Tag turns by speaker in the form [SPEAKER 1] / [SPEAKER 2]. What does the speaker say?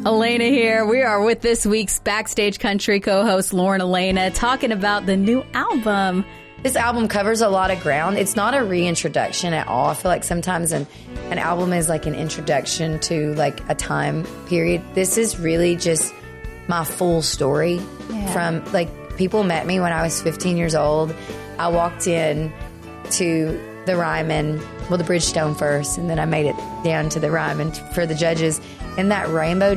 [SPEAKER 1] Elena here. We are with this week's Backstage Country co-host Lauren Elena talking about the new album.
[SPEAKER 2] This album covers a lot of ground. It's not a reintroduction at all. I feel like sometimes an album is like an introduction to like a time period. This is really just my full story. From like people met me when I was 15 years old. I walked in to the Ryman, well, the Bridgestone first, and then I made it down to the Ryman for the judges. And that rainbow